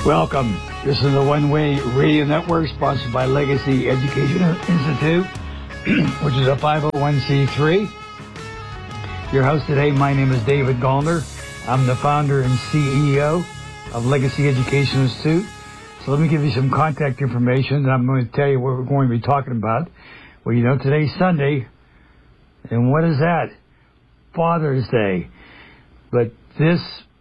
Welcome. This is the One Way Radio Network, sponsored by Legacy Education Institute, which is a 501c3. Your host today, my name is David Gallner. I'm the founder and CEO of Legacy Education Institute. So let me give you some contact information, and I'm going to tell you what we're going to be talking about. Well, you know, today's Sunday, and what is that? Father's Day. But this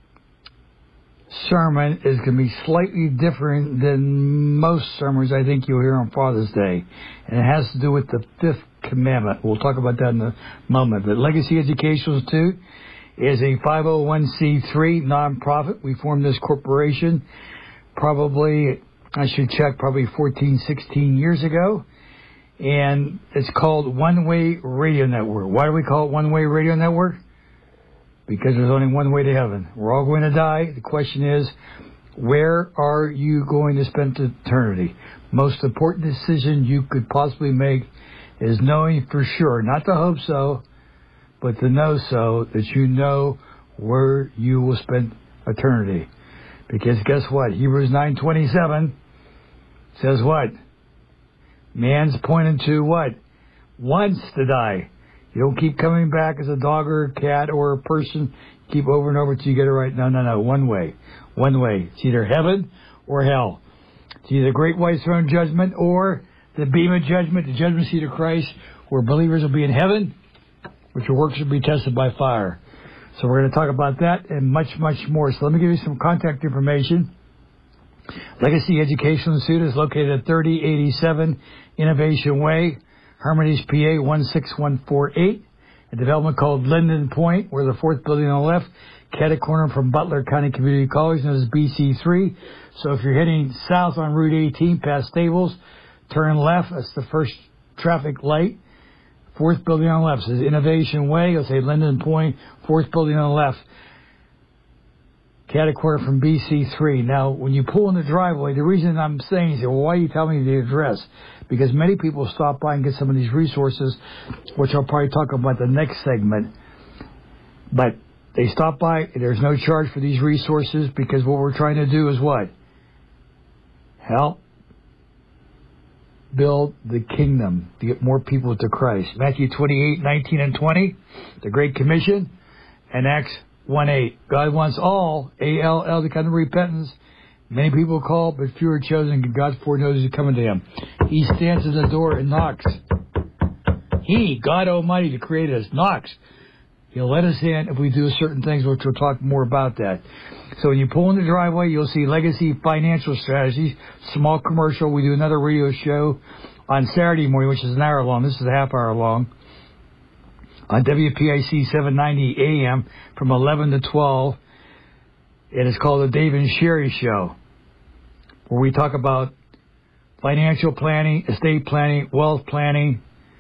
sermon is going to be slightly different than most sermons I think you'll hear on Father's Day. And it has to do with the fifth commandment. We'll talk about that in a moment. But Legacy Education Institute is a 501c3 nonprofit. We formed this corporation probably 14, 16 years ago. And it's called One Way Radio Network. Why do we call it One Way Radio Network? Because there's only one way to heaven. We're all going to die. The question is, where are you going to spend eternity? Most important decision you could possibly make is knowing for sure, not to hope so, but to know so, that you know where you will spend eternity. Because guess what? Hebrews 9:27 says what? Man's pointing to what? Wants to die. You don't keep coming back as a dog or a cat or a person. Keep over and over until you get it right. No. One way. One way. It's either heaven or hell. It's either the great white throne judgment or the beam of judgment, the judgment seat of Christ, where believers will be in heaven, which your works will be tested by fire. So we're going to talk about that and much, much more. So let me give you some contact information. Legacy Education Institute is located at 3087 Innovation Way, Hermitage, PA 16148. A development called Linden Point. We're the fourth building on the left, catty corner from Butler County Community College, known as BC3. So if you're heading south on Route 18 past Stables, turn left. That's the first traffic light. Fourth building on the left says Innovation Way. You'll say Linden Point, fourth building on the left, catty corner from BC3. Now, when you pull in the driveway, the reason I'm saying is, well, why are you telling me the address? Because many people stop by and get some of these resources, which I'll probably talk about the next segment. But they stop by, there's no charge for these resources, because what we're trying to do is what? Help build the kingdom to get more people to Christ. Matthew 28:19 and 20, the Great Commission, and Acts 1:8. God wants all, A-L-L, to come to repentance. Many people call, but few are chosen. God foreknows who's coming to him. He stands at the door and knocks. He, God Almighty, the Creator, knocks. He'll let us in if we do certain things, which we'll talk more about that. So when you pull in the driveway, you'll see Legacy Financial Strategies, small commercial. We do another radio show on Saturday morning, which is an hour long. This is a half hour long, on WPIC 790 AM from 11 to 12. It is called the Dave and Sherry Show, where we talk about financial planning, estate planning, wealth planning.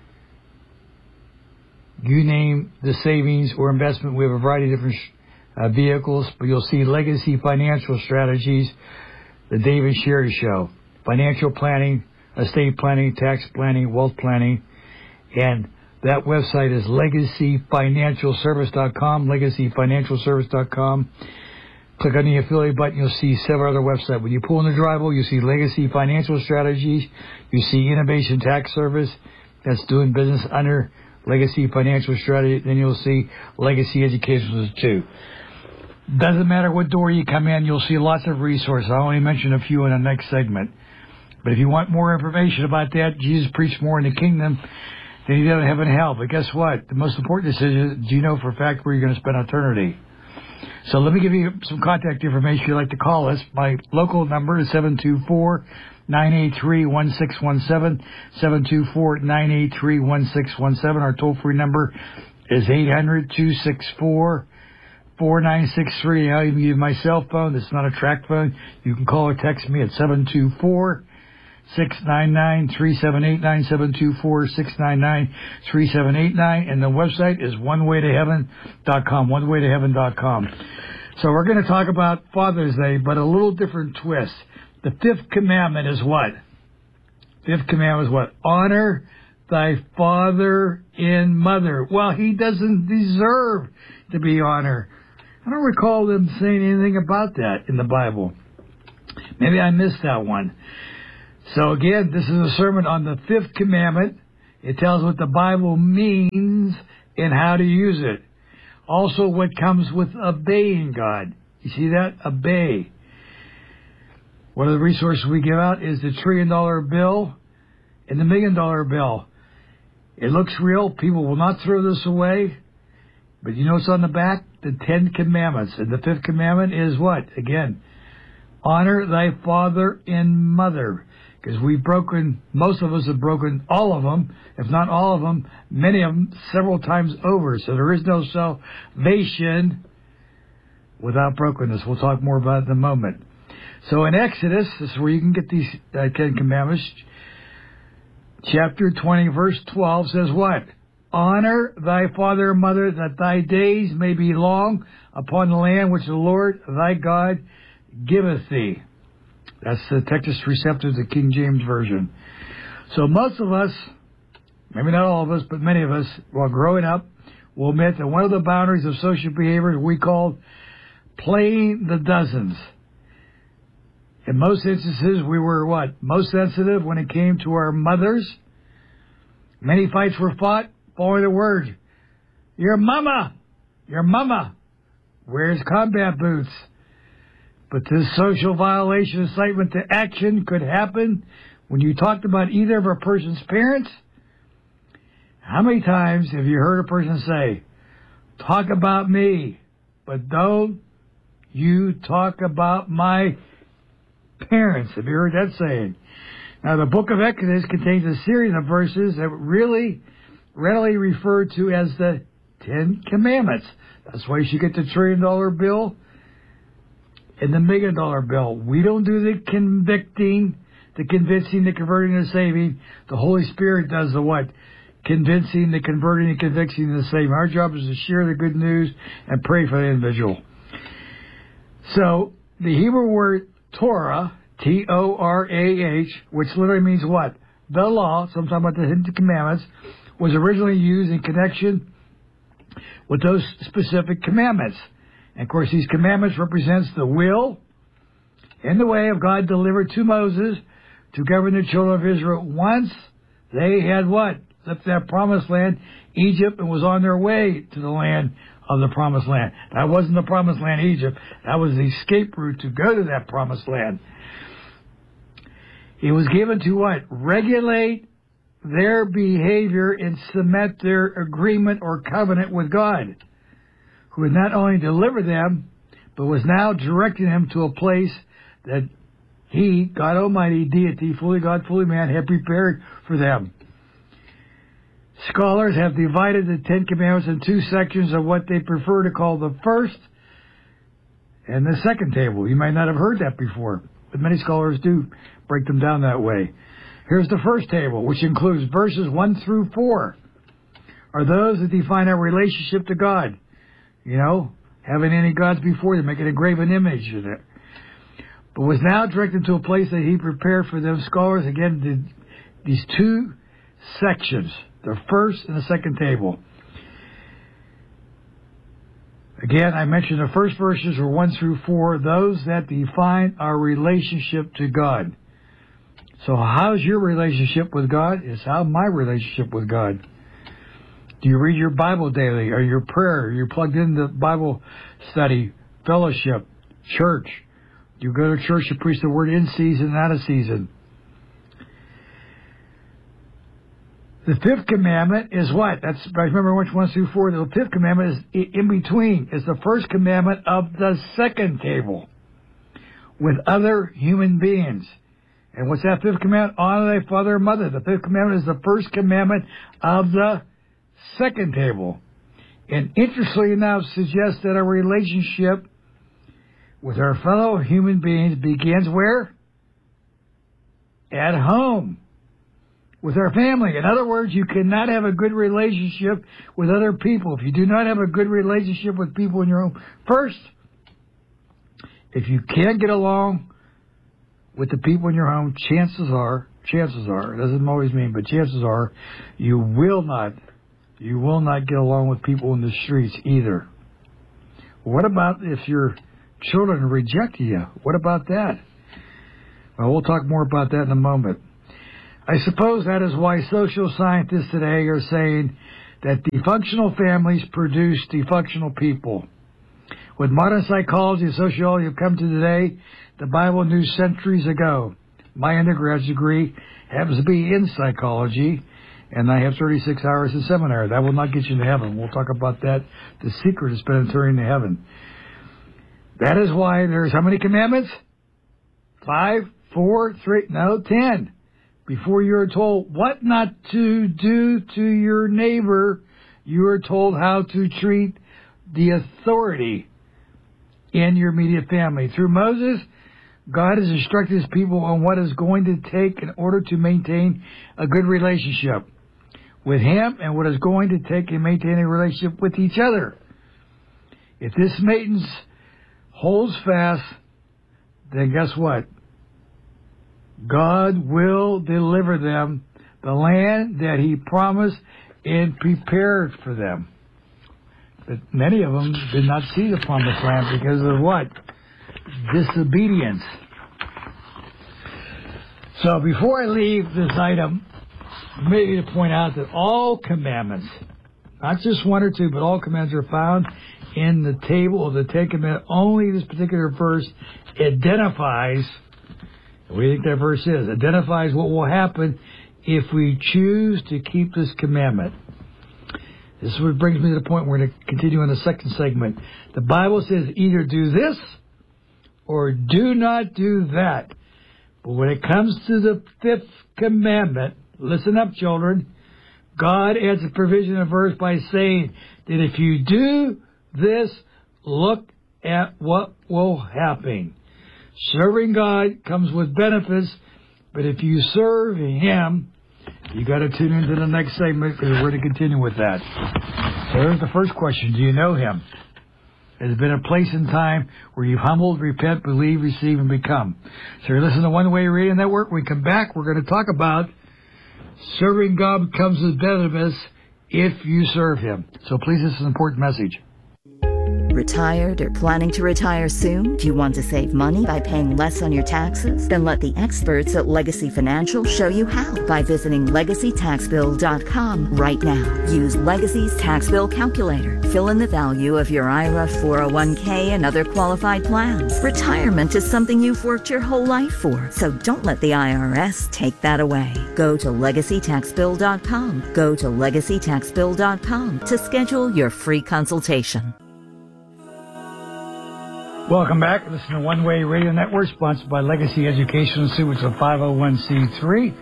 You name the savings or investment. We have a variety of different vehicles, but you'll see Legacy Financial Strategies, the Dave and Sherry Show. Financial planning, estate planning, tax planning, wealth planning, and that website is legacyfinancialservice.com, legacyfinancialservice.com. Click on the affiliate button, you'll see several other websites. When you pull in the driveway, you see Legacy Financial Strategies, you see Innovation Tax Service, that's doing business under Legacy Financial Strategy, then you'll see Legacy Education Institute. Doesn't matter what door you come in, you'll see lots of resources. I'll only mention a few in the next segment. But if you want more information about that, Jesus preached more in the kingdom than he did in heaven and hell. But guess what? The most important decision is, do you know for a fact where you're going to spend eternity? So let me give you some contact information if you'd like to call us. My local number is 724-983-1617, 724-983-1617. Our toll-free number is 800-264-4963. I'll even give you my cell phone. It's not a track phone. You can call or text me at 724-699-3789, 724-699-3789, and the website is onewaytoheaven.com, onewaytoheaven.com. So we're going to talk about Father's Day, but a little different twist. The fifth commandment is what? Fifth commandment is what? Honor thy father and mother. Well, he doesn't deserve to be honored. I don't recall them saying anything about that in the Bible. Maybe I missed that one. So again, this is a sermon on the fifth commandment. It tells what the Bible means and how to use it. Also what comes with obeying God. You see that? Obey. One of the resources we give out is the $1 trillion bill and the $1 million bill. It looks real. People will not throw this away. But you know what's on the back? The 10 Commandments. And the fifth commandment is what? Again, honor thy father and mother. Because most of us have broken all of them, if not all of them, many of them several times over. So there is no salvation without brokenness. We'll talk more about it in a moment. So in Exodus, this is where you can get these 10 Commandments. Chapter 20, verse 12 says what? Honor thy father and mother, that thy days may be long upon the land which the Lord thy God giveth thee. That's the Textus Receptus, the King James Version. So most of us, maybe not all of us, but many of us, while growing up, will admit that one of the boundaries of social behavior we called playing the dozens. In most instances, we were what? Most sensitive when it came to our mothers. Many fights were fought following the word, your mama wears combat boots. But this social violation incitement to action could happen when you talked about either of a person's parents. How many times have you heard a person say, talk about me, but don't you talk about my parents? Have you heard that saying? Now, the book of Exodus contains a series of verses that really readily referred to as the 10 Commandments. That's why you should get the $1 trillion bill and the $1 million bill. We don't do the convicting, the convincing, the converting, the saving. The Holy Spirit does the what? Convincing, the converting, the convicting, the saving. Our job is to share the good news and pray for the individual. So, the Hebrew word Torah, Torah, which literally means what? The law, so I'm talking about the 10 Commandments, was originally used in connection with those specific commandments. And of course, these commandments represents the will and the way of God delivered to Moses to govern the children of Israel once they had what? Left that promised land, Egypt, and was on their way to the land of the promised land. That wasn't the promised land, Egypt. That was the escape route to go to that promised land. It was given to what? Regulate their behavior and cement their agreement or covenant with God, who would not only deliver them, but was now directing them to a place that He, God Almighty, deity, fully God, fully man, had prepared for them. Scholars have divided the 10 Commandments in two sections of what they prefer to call the first and the second table. You might not have heard that before, but many scholars do break them down that way. Here's the first table, which includes verses 1 through 4, are those that define our relationship to God. You know, having any gods before them, making a graven image of it. But was now directed to a place that He prepared for them. Scholars, again, did these two sections, the first and the second table. Again, I mentioned the first verses were 1 through 4, those that define our relationship to God. So how's your relationship with God? Is how my relationship with God. Do you read your Bible daily? Are you prayer? Are you plugged into Bible study, fellowship, church? Do you go to church to preach the word in season and out of season? The fifth commandment is what? Remember which 1 through 4. The fifth commandment is in between. It's the first commandment of the second table with other human beings. And what's that fifth commandment? Honor thy father and mother. The fifth commandment is the first commandment of the second table. And interestingly enough, suggests that our relationship with our fellow human beings begins where? At home. With our family. In other words, you cannot have a good relationship with other people if you do not have a good relationship with people in your home. First, if you can't get along with the people in your home, chances are, it doesn't always mean, but chances are, you will not get along with people in the streets either. What about if your children reject you? What about that? Well, we'll talk more about that in a moment. I suppose that is why social scientists today are saying that dysfunctional families produce dysfunctional people. What modern psychology and sociology have come to today, the Bible knew centuries ago. My undergraduate degree happens to be in psychology, and I have 36 hours in seminary. That will not get you to heaven. We'll talk about that. The secret has been entering to heaven. That is why there's how many commandments? 5, 4, 3, no, 10. Before you are told what not to do to your neighbor, you are told how to treat the authority in your immediate family. Through Moses, God has instructed his people on what is going to take in order to maintain a good relationship with him and what is going to take in maintaining a relationship with each other. If this maintenance holds fast, then guess what? God will deliver them the land that he promised and prepared for them. But many of them did not see the promised land because of what? Disobedience. So before I leave this item, I need to point out that all commandments, not just one or two, but all commandments are found in the table of the Ten Commandments. Only this particular verse identifies, what do you think that verse is? Identifies what will happen if we choose to keep this commandment. This is what brings me to the point we're going to continue in the second segment. The Bible says either do this or do not do that. But when it comes to the fifth commandment, listen up, children. God adds a provision in a verse by saying that if you do this, look at what will happen. Serving God comes with benefits, but if you serve him, you got to tune into the next segment because we're going to continue with that. So here's the first question. Do you know him? There's been a place and time where you've humbled, repent, believe, receive, and become. So you're listening to One Way Radio Network. When we come back, we're going to talk about serving God comes with benefits if you serve him. So please, this is an important message. Retired or planning to retire soon? Do you want to save money by paying less on your taxes? Then let the experts at Legacy Financial show you how by visiting LegacyTaxBill.com right now. Use Legacy's Tax Bill Calculator. Fill in the value of your IRA, 401k, and other qualified plans. Retirement is something you've worked your whole life for, so don't let the IRS take that away. Go to LegacyTaxBill.com. Go to LegacyTaxBill.com to schedule your free consultation. Welcome back. Listen to One Way Radio Network, sponsored by Legacy Education Institute, which is a 501c3.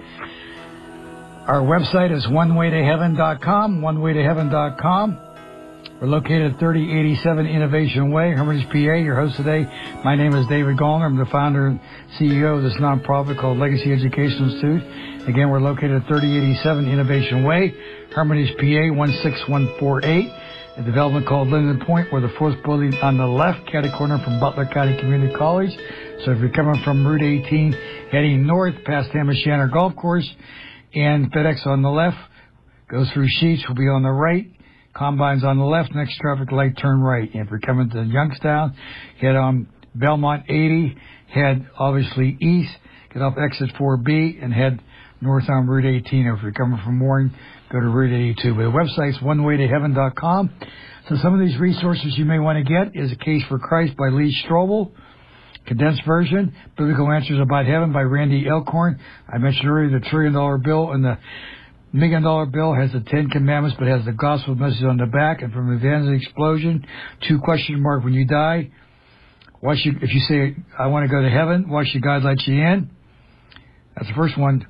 Our website is onewaytoheaven.com, onewaytoheaven.com. We're located at 3087 Innovation Way, Hermitage, PA. Your host today, my name is David Gollner. I'm the founder and CEO of this nonprofit called Legacy Education Institute. Again, we're located at 3087 Innovation Way, Hermitage, PA, 16148. A development called Linden Point. We're the fourth building on the left, catty corner from Butler County Community College. So if you're coming from Route 18, heading north past Hamashanner Golf Course, and FedEx on the left, goes through Sheets, will be on the right. Combine's on the left, next traffic light, turn right. And if you're coming to Youngstown, head on Belmont 80, head obviously east, get off exit 4B, and head north on Route 18. Or if you're coming from Warren, go to Route 82. But the website's onewaytoheaven.com. So some of these resources you may want to get is A Case for Christ by Lee Strobel, condensed version, Biblical Answers About Heaven by Randy Elkhorn. I mentioned earlier the $1 trillion bill, and the $1 million bill has the 10 Commandments, but has the gospel message on the back. And from Evangelist Explosion, 2 question mark: when you die, if you say, I want to go to heaven, why should God let you in? That's the first one.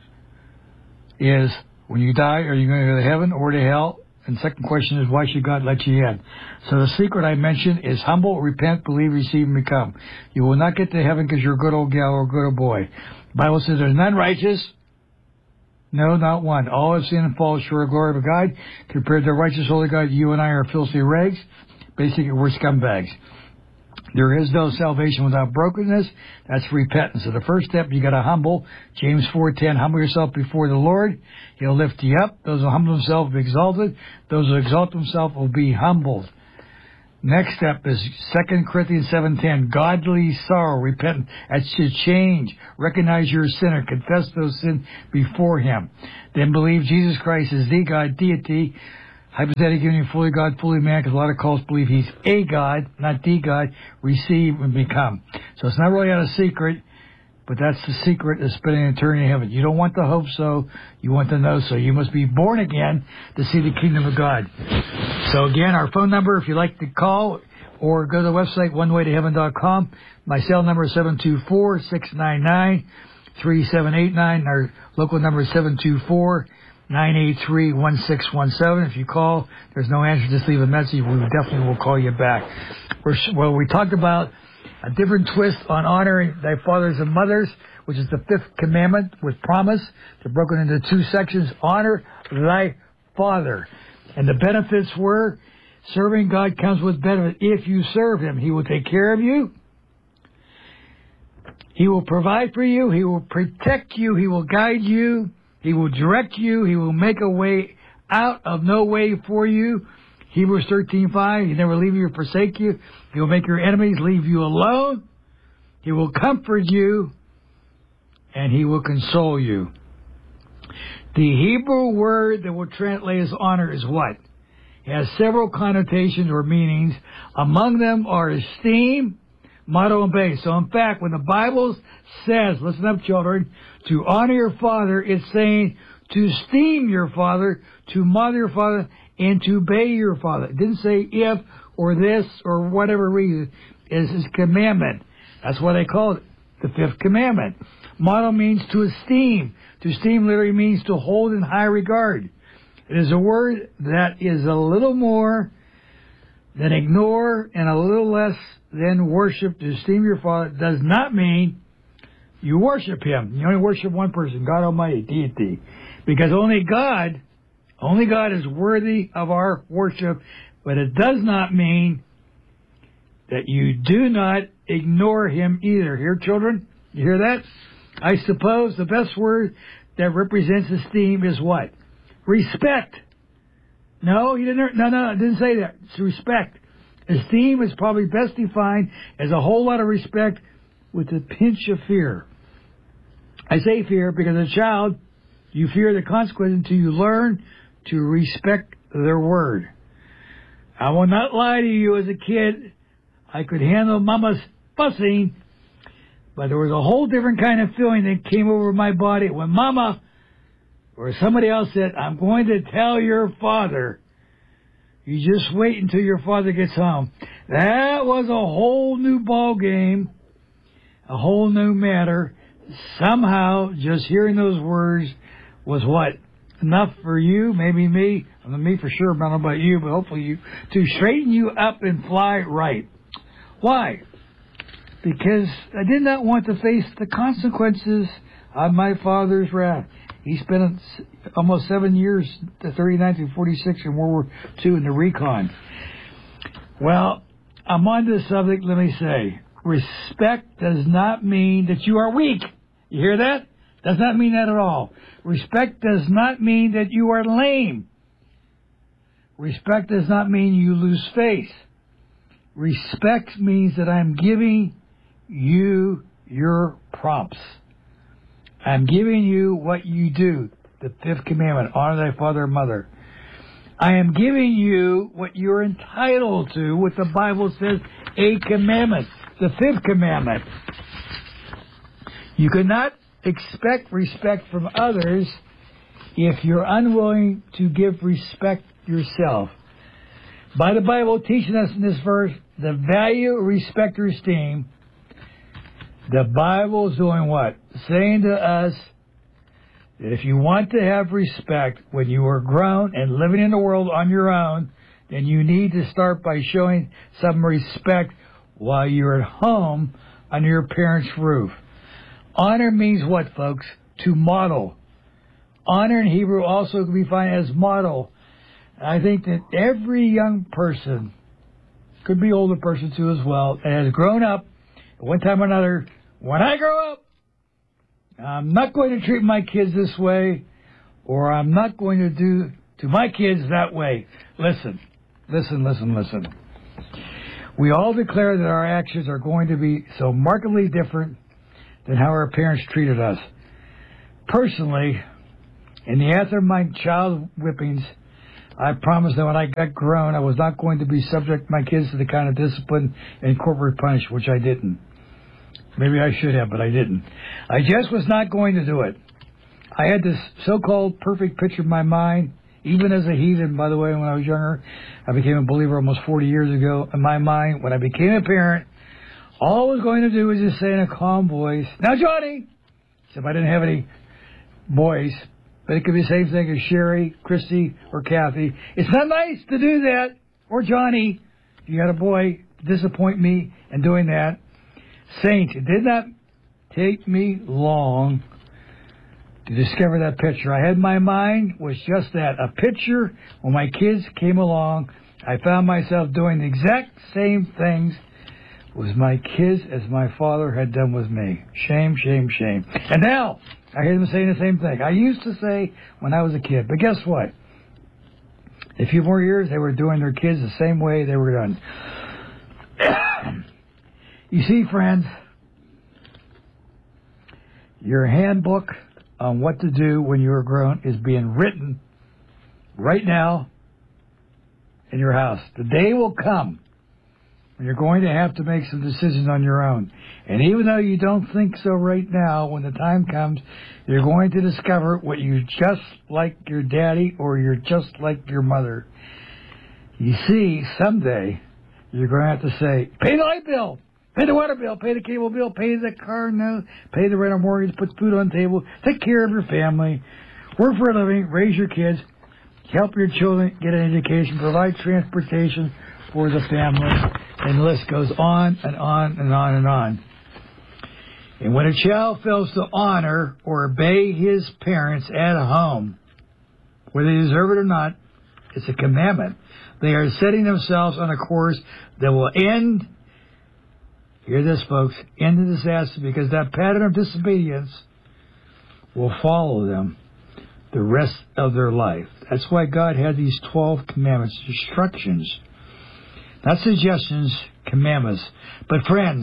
Is, when you die, are you going to go to heaven or to hell? And the second question is, why should God let you in? So the secret I mentioned is humble, repent, believe, receive, and become. You will not get to heaven because you're a good old gal or a good old boy. The Bible says there's none righteous. No, not one. All have sinned and fall short of the glory of God. Compared to the righteous, holy God, you and I are filthy rags. Basically, we're scumbags. There is no salvation without brokenness. That's repentance. So the first step, you got to humble. James 4:10, humble yourself before the Lord. He'll lift you up. Those who humble themselves will be exalted. Those who exalt themselves will be humbled. Next step is 2 Corinthians 7:10. Godly sorrow, repent. That's to change. Recognize you're a sinner. Confess those sins before Him. Then believe Jesus Christ is the God, deity. Hypothetically, meaning fully God, fully man, because a lot of cults believe He's a God, not the God. Receive and become. So it's not really out of secret, but that's the secret of spending eternity in heaven. You don't want to hope so. You want to know so. You must be born again to see the kingdom of God. So again, our phone number, if you'd like to call or go to the website, onewaytoheaven.com. My cell number is 724-699-3789. Our local number is 724-983-1617. If you call, there's no answer, just leave a message. We definitely will call you back. We talked about a different twist on honoring thy fathers and mothers, which is the 5th commandment with promise. They're broken into 2 sections. Honor thy father. And the benefits were, serving God comes with benefit. If you serve Him, He will take care of you. He will provide for you. He will protect you. He will guide you. He will direct you. He will make a way out of no way for you. Hebrews 13:5, He never leave you or forsake you. He will make your enemies leave you alone. He will comfort you, and He will console you. The Hebrew word that will translate as honor is what? It has several connotations or meanings. Among them are esteem, motto, and base. So in fact, when the Bible says, listen up children, to honor your father, it's saying to esteem your father, to mother your father, and to obey your father. It didn't say if or this or whatever reason. It's His commandment. That's why they call it the 5th commandment. Motto means to esteem. To esteem literally means to hold in high regard. It is a word that is a little more than ignore and a little less than worship. To esteem your father does not mean you worship Him. You only worship one person, God Almighty, deity. Because only God is worthy of our worship, but it does not mean that you do not ignore Him either. Here, children, you hear that? I suppose the best word that represents esteem is what? Respect. No, it didn't say that. It's respect. Esteem is probably best defined as a whole lot of respect with a pinch of fear. I say fear because as a child, you fear the consequence until you learn to respect their word. I will not lie to you, as a kid, I could handle Mama's fussing, but there was a whole different kind of feeling that came over my body when Mama or somebody else said, I'm going to tell your father. You just wait until your father gets home. That was a whole new ball game, a whole new matter. Somehow, just hearing those words was what? Enough for you, maybe me, I mean, me for sure, I don't know about you, but hopefully you, to straighten you up and fly right. Why? Because I did not want to face the consequences of my father's wrath. He spent almost 7 years, the 39 through 46 in World War II in the recon. Well, I'm on this subject, let me say, respect does not mean that you are weak. You hear that? Does not mean that at all. Respect does not mean that you are lame. Respect does not mean you lose faith. Respect means that I'm giving you your prompts. I'm giving you what you do. The 5th commandment, honor thy father and mother. I am giving you what you're entitled to, what the Bible says, a commandment. The 5th commandment. You cannot expect respect from others if you're unwilling to give respect yourself. By the Bible teaching us in this verse the value, respect, or esteem, the Bible is doing what? Saying to us that if you want to have respect when you are grown and living in the world on your own, then you need to start by showing some respect while you're at home under your parents' roof. Honor means what, folks? To model. Honor in Hebrew also can be defined as model. I think that every young person, could be older person too as well, that has grown up at one time or another, when I grow up, I'm not going to treat my kids this way, or I'm not going to do to my kids that way. Listen. We all declare that our actions are going to be so markedly different than how our parents treated us. Personally, in the after of my child whippings, I promised that when I got grown, I was not going to be subject my kids to the kind of discipline and corporate punishment, which I didn't. Maybe I should have, but I didn't. I just was not going to do it. I had this so-called perfect picture in my mind, even as a heathen, by the way, when I was younger. I became a believer almost 40 years ago. In my mind, when I became a parent, all I was going to do was just say in a calm voice, "Now, Johnny!" Except I didn't have any boys. But it could be the same thing as Sherry, Christy, or Kathy. It's not nice to do that. Or Johnny, if you had a boy, disappoint me in doing that. Saints, it did not take me long to discover that picture. I had in my mind was just that, a picture. When my kids came along, I found myself doing the exact same things with my kids as my father had done with me. Shame, shame, shame. And now, I hear them saying the same thing. I used to say when I was a kid, but guess what? In a few more years, they were doing their kids the same way they were done. You see, friends, your handbook on what to do when you're grown is being written right now in your house. The day will come when you're going to have to make some decisions on your own. And even though you don't think so right now, when the time comes, you're going to discover what you're just like your daddy or you're just like your mother. You see, someday, you're going to have to say, pay the light bill, pay the water bill, pay the cable bill, pay the car note, pay the rent or mortgage, put food on the table, take care of your family, work for a living, raise your kids, help your children get an education, provide transportation for the family, and the list goes on and on and on and on. And when a child fails to honor or obey his parents at home, whether they deserve it or not, it's a commandment. They are setting themselves on a course that will end, hear this folks, end in disaster, because that pattern of disobedience will follow them the rest of their life. That's why God had these 12 commandments, instructions. Not suggestions, commandments. But friends,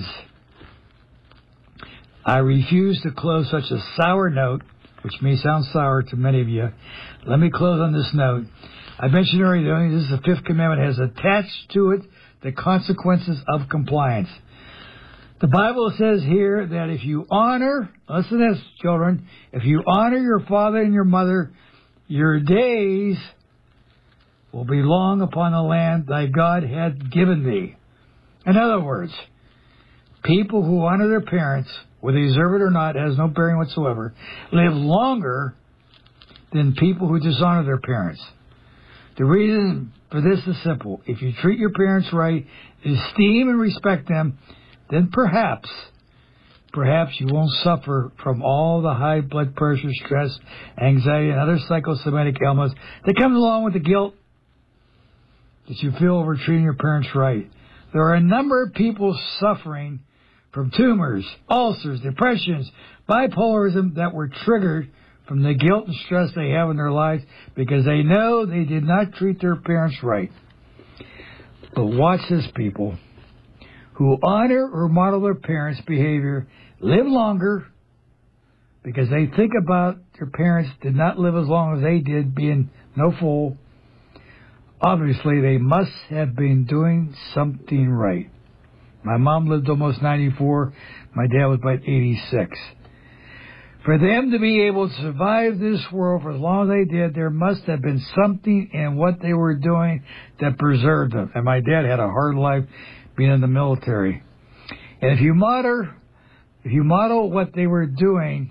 I refuse to close such a sour note, which may sound sour to many of you. Let me close on this note. I mentioned earlier, this is the fifth commandment, has attached to it the consequences of compliance. The Bible says here that if you honor, listen to this, children, if you honor your father and your mother, your days will be long upon the land thy God hath given thee. In other words, people who honor their parents, whether they deserve it or not, has no bearing whatsoever, live longer than people who dishonor their parents. The reason for this is simple. If you treat your parents right, esteem and respect them, then perhaps you won't suffer from all the high blood pressure, stress, anxiety, and other psychosomatic ailments that comes along with the guilt that you feel over treating your parents right. There are a number of people suffering from tumors, ulcers, depressions, bipolarism that were triggered from the guilt and stress they have in their lives because they know they did not treat their parents right. But watch this, people. Who honor or model their parents' behavior live longer because they think about their parents did not live as long as they did, being no fool. Obviously, they must have been doing something right. My mom lived almost 94. My dad was about 86. For them to be able to survive this world for as long as they did, there must have been something in what they were doing that preserved them. And my dad had a hard life being in the military. And if you model what they were doing,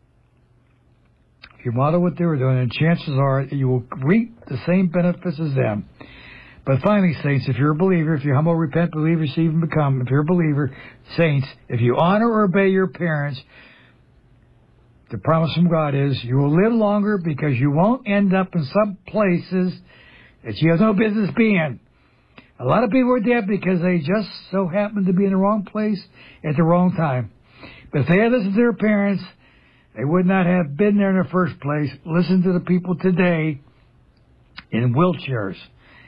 and chances are you will reap the same benefits as them. But finally, saints, if you're a believer, if you're humble, repent, believe, receive, and become, if you're a believer, saints, if you honor or obey your parents, the promise from God is you will live longer because you won't end up in some places that you have no business being. A lot of people are dead because they just so happen to be in the wrong place at the wrong time. But if they had listened to their parents, they would not have been there in the first place. Listen to the people today in wheelchairs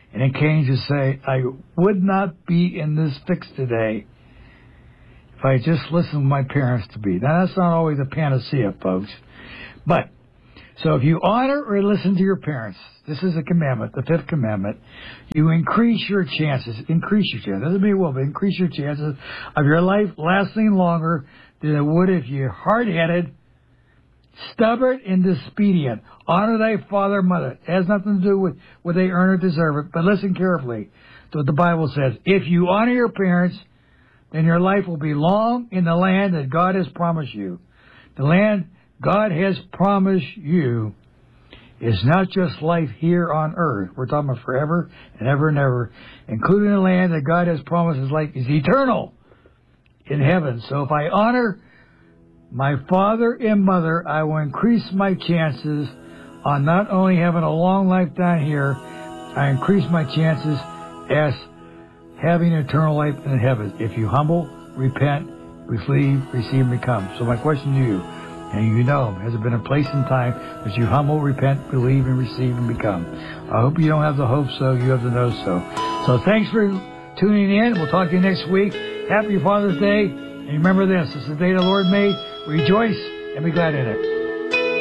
And then Cain just say, I would not be in this fix today if I just listened to my parents to be. Now, that's not always a panacea, folks. But, so if you honor or listen to your parents, this is a commandment, the fifth commandment, you increase your chances. Doesn't mean it will, but increase your chances of your life lasting longer than it would if you're hard-headed, stubborn, and disobedient. Honor thy father and mother. It has nothing to do with whether they earn or deserve it, but listen carefully to what the Bible says. If you honor your parents, then your life will be long in the land that God has promised you. The land God has promised you is not just life here on earth. We're talking about forever and ever and ever, including the land that God has promised is like is eternal in heaven. So if I honor my father and mother, I will increase my chances on not only having a long life down here, I increase my chances as having eternal life in heaven. If you humble, repent, believe, receive, and become. So my question to you, and you know, has it been a place and time that you humble, repent, believe, and receive, and become? I hope you don't have the hope so, you have the know so. So thanks for tuning in. We'll talk to you next week. Happy Father's Day. And remember this is the day the Lord made. Rejoice and be glad in it.